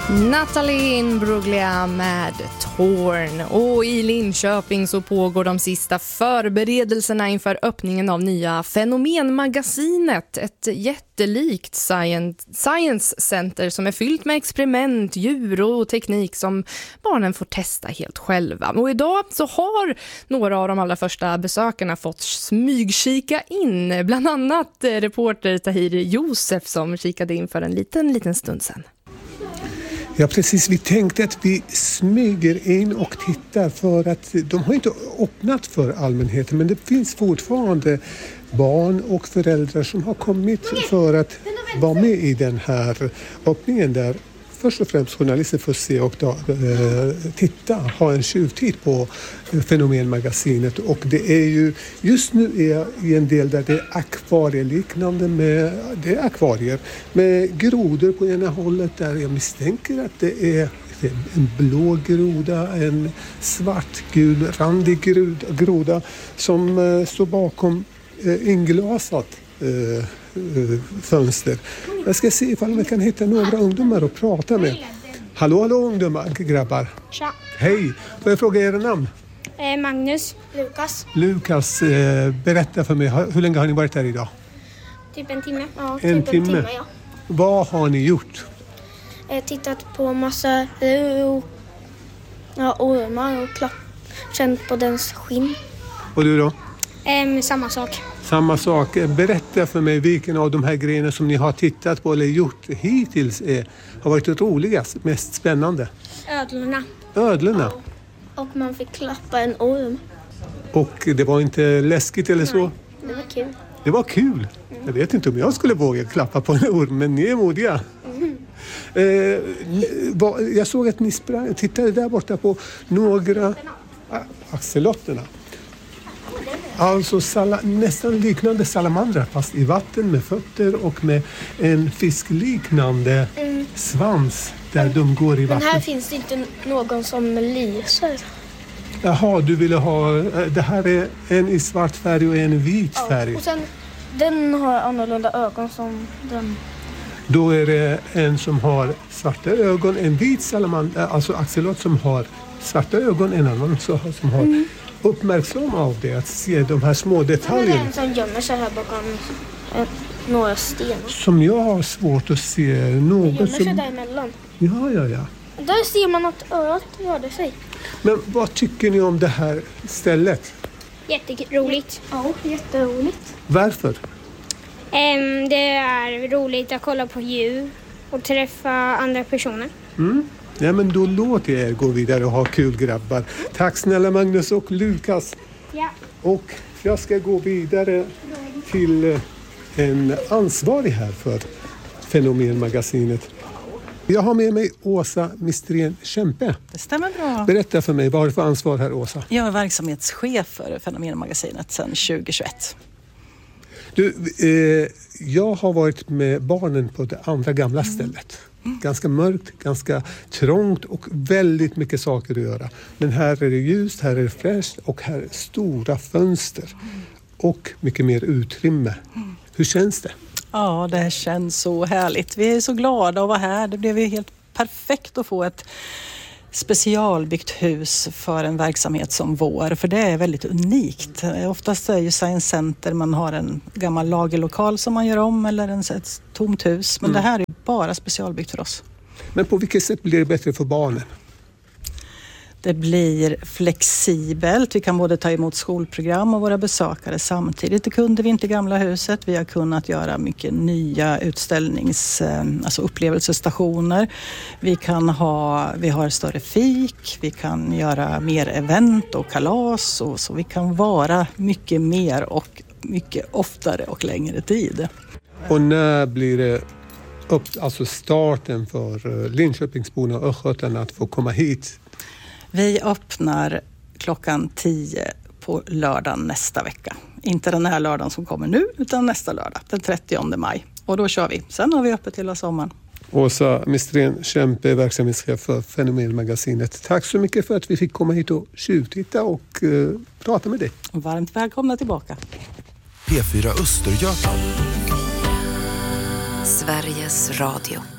Nathalie Imbruglia med Torn. Och i Linköping så pågår de sista förberedelserna inför öppningen av nya Fenomenmagasinet. Ett jättelikt science center som är fyllt med experiment, djur och teknik som barnen får testa helt själva. Och idag så har några av de allra första besökarna fått smygkika in. Bland annat reporter Tahir Josef som kikade in för en liten stund sedan. Ja, precis. Vi tänkte att vi smyger in och tittar för att de har inte öppnat för allmänheten, men det finns fortfarande barn och föräldrar som har kommit för att vara med i den här öppningen där först och främst journalister får se och ha en tjuvtitt på Fenomenmagasinet. Och det är ju, just nu är i en del där det är akvarieliknande det är akvarier med grodor på ena hållet där jag misstänker att det är en blå groda, en svartgul randig groda som står bakom inglasat fönster. Jag ska se ifall man kan hitta några ungdomar att prata med. Hallå ungdomar, grabbar. Tja. Hej, får jag fråga era namn? Magnus. Lukas, berätta för mig, hur länge har ni varit här idag? Typ en timme. Ja, en timme, ja. Vad har ni gjort? Tittat på massa ormar och känt på dens skinn. Och du då? Samma sak. Samma sak. Berätta för mig vilken av de här grejerna som ni har tittat på eller gjort hittills har varit roligast, mest spännande. Ödlorna. Och man fick klappa en orm. Och det var inte läskigt eller så? Det var kul. Det var kul. Jag vet inte om jag skulle våga klappa på en orm, men ni är modiga. Jag såg att ni tittade där borta på några axelotterna. Alltså nästan liknande salamandrar fast i vatten med fötter och med en fiskliknande svans där de går i vatten. Men här finns det inte någon som lyser. Jaha, du ville ha... Det här är en i svart färg och en i vit färg. Och sen, den har annorlunda ögon som den. Då är det en som har svarta ögon, en vit salamander, alltså axelot som har svarta ögon, en annan som har uppmärksam av det, att se de här små detaljerna. Det är en som gömmer sig här bakom några stenar. Som jag har svårt att se. Något gömmer sig däremellan. Ja. Där ser man att örat rörde sig. Men vad tycker ni om det här stället? Jätteroligt. Ja, jätteroligt. Varför? Det är roligt att kolla på djur och träffa andra personer. Ja, men då låter jag er gå vidare och ha kul, grabbar. Tack snälla Magnus och Lukas. Ja. Och jag ska gå vidare till en ansvarig här för Fenomenmagasinet. Jag har med mig Åsa Mistrén Kämpe. Det stämmer bra. Berätta för mig, vad har du för ansvar här, Åsa? Jag är verksamhetschef för Fenomenmagasinet sedan 2021. Du, jag har varit med barnen på det andra gamla stället. Ganska mörkt, ganska trångt och väldigt mycket saker att göra. Men här är det ljust, här är det fräscht och här är stora fönster. Och mycket mer utrymme. Hur känns det? Ja, det känns så härligt. Vi är så glada att vara här. Det blev ju helt perfekt att få ett specialbyggt hus för en verksamhet som vår. För det är väldigt unikt. Oftast är ju Science Center, man har en gammal lagerlokal som man gör om eller ett tomt hus. Men det här är bara specialbyggt för oss. Men på vilket sätt blir det bättre för barnen? Det blir flexibelt. Vi kan både ta emot skolprogram och våra besökare samtidigt. Det kunde vi inte i gamla huset. Vi har kunnat göra mycket nya alltså upplevelsestationer. Vi har större fik. Vi kan göra mer event och kalas. Och så vi kan vara mycket mer och mycket oftare och längre tid. Och när blir det alltså starten för Linköpingsborna och östgötarna att få komma hit? Vi öppnar klockan 10 på lördagen nästa vecka. Inte den här lördagen som kommer nu, utan nästa lördag, den 30 maj. Och då kör vi. Sen har vi öppet hela sommaren. Åsa Mistrén Kämpe, verksamhetschef för Fenomenmagasinet. Tack så mycket för att vi fick komma hit och tjuvtitta och prata med dig. Varmt välkomna tillbaka. P4 Östergötland. Sveriges Radio.